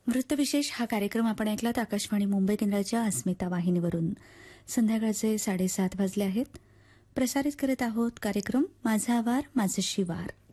वृत्तविशेष हा कार्यक्रम आपण ऐकलात आकाशवाणी मुंबई केंद्राच्या अस्मिता वाहिनीवरून. संध्याकाळचे 7:30 वाजले आहेत. प्रसारित करत आहोत कार्यक्रम माझा आवार माझं शिवार.